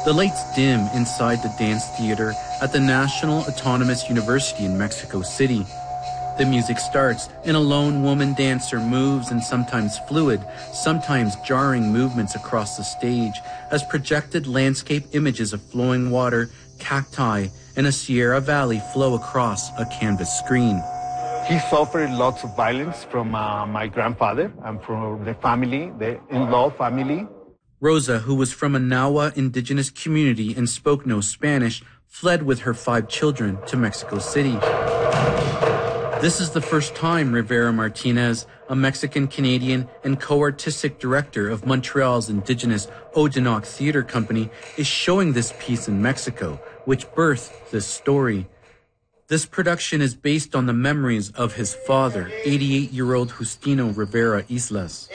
The lights dim inside the dance theater at the National Autonomous University in Mexico City. The music starts, and a lone woman dancer moves in sometimes fluid, sometimes jarring movements across the stage as projected landscape images of flowing water, cacti, and a Sierra Valley flow across a canvas screen. He suffered lots of violence from my grandfather and from the family, the in-law family. Rosa, who was from a Nahua indigenous community and spoke no Spanish, fled with her 5 children to Mexico City. This is the first time Rivera Martinez, a Mexican-Canadian and co-artistic director of Montreal's indigenous Odanak Theatre Company, is showing this piece in Mexico, which birthed this story. This production is based on the memories of his father, 88-year-old Justino Rivera Islas.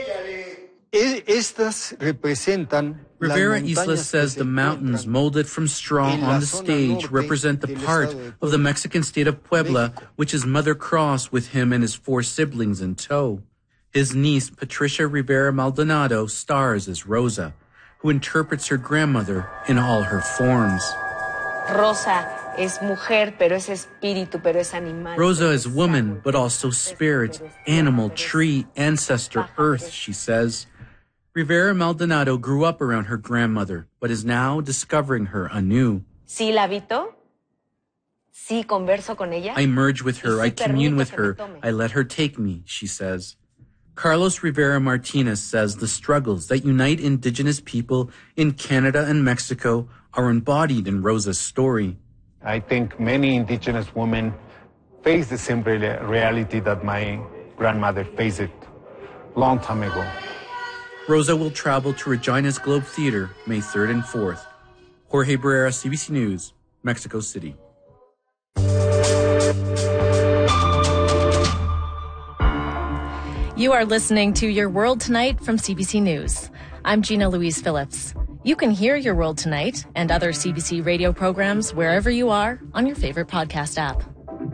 Rivera Islas says the mountains molded from straw on the stage represent the part of the Mexican state of Puebla, which his mother crossed with him and his 4 siblings in tow. His niece, Patricia Rivera Maldonado, stars as Rosa, who interprets her grandmother in all her forms. Rosa es mujer, pero es espíritu, pero es animal. Rosa is woman, but also spirit, animal, tree, ancestor, earth, she says. Rivera Maldonado grew up around her grandmother, but is now discovering her anew. Sí la habito. Sí converso con ella. I merge with her, I commune with her, I let her take me, she says. Carlos Rivera Martinez says the struggles that unite indigenous people in Canada and Mexico are embodied in Rosa's story. I think many indigenous women face the same reality that my grandmother faced it long time ago. Rosa will travel to Regina's Globe Theater May 3rd and 4th. Jorge Barrera, CBC News, Mexico City. You are listening to Your World Tonight from CBC News. I'm Gina Louise Phillips. You can hear Your World Tonight and other CBC radio programs wherever you are on your favorite podcast app.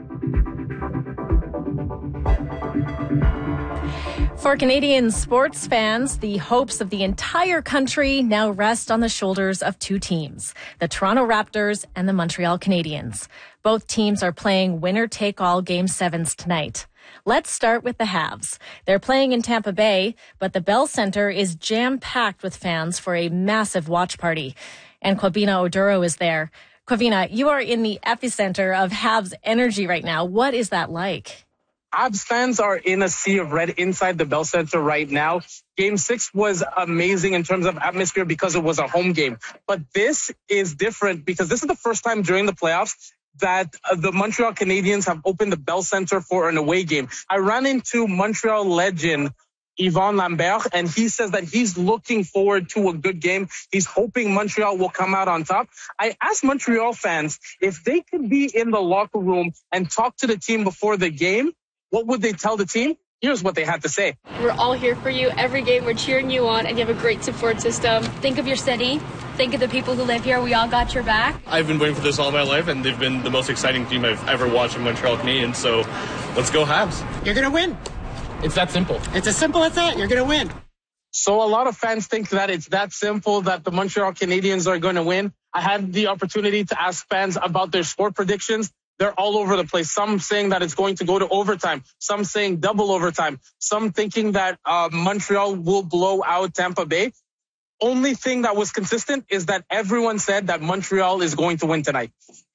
For Canadian sports fans, the hopes of the entire country now rest on the shoulders of 2 teams, the Toronto Raptors and the Montreal Canadiens. Both teams are playing winner-take-all Game 7s tonight. Let's start with the Habs. They're playing in Tampa Bay, but the Bell Center is jam-packed with fans for a massive watch party. And Quavina Oduro is there. Quavina, you are in the epicenter of Habs energy right now. What is that like? Habs fans are in a sea of red inside the Bell Center right now. Game 6 was amazing in terms of atmosphere because it was a home game. But this is different because this is the first time during the playoffs that the Montreal Canadiens have opened the Bell Center for an away game. I ran into Montreal legend Yvon Lambert, and he says that he's looking forward to a good game. He's hoping Montreal will come out on top. I asked Montreal fans if they could be in the locker room and talk to the team before the game, what would they tell the team? Here's what they had to say. We're all here for you. Every game we're cheering you on, and you have a great support system. Think of your city. Think of the people who live here. We all got your back. I've been waiting for this all my life, and they've been the most exciting team I've ever watched in Montreal Canadiens. So let's go Habs. You're going to win. It's that simple. It's as simple as that. You're going to win. So a lot of fans think that it's that simple, that the Montreal Canadiens are going to win. I had the opportunity to ask fans about their score predictions. They're all over the place. Some saying that it's going to go to overtime. Some saying double overtime. Some thinking that Montreal will blow out Tampa Bay. Only thing that was consistent is that everyone said that Montreal is going to win tonight.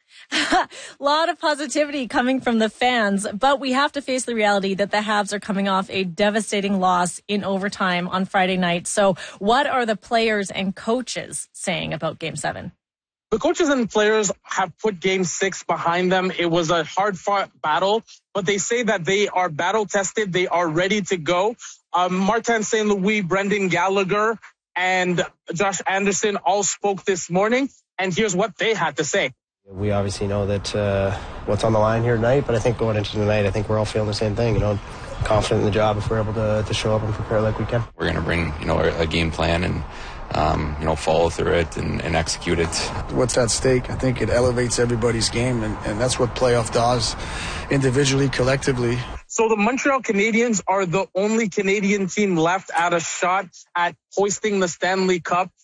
A lot of positivity coming from the fans, but we have to face the reality that the Habs are coming off a devastating loss in overtime on Friday night. So what are the players and coaches saying about Game 7? The coaches and players have put Game 6 behind them. It was a hard-fought battle, but they say that they are battle-tested. They are ready to go. Martin St. Louis, Brendan Gallagher, and Josh Anderson all spoke this morning, and here's what they had to say. We obviously know that what's on the line here tonight, but I think going into tonight, I think we're all feeling the same thing, confident in the job if we're able to show up and prepare like we can. We're going to bring, a game plan and follow through it and execute it. What's at stake? I think it elevates everybody's game, and that's what playoff does, individually, collectively. So the Montreal Canadiens are the only Canadian team left at a shot at hoisting the Stanley Cup.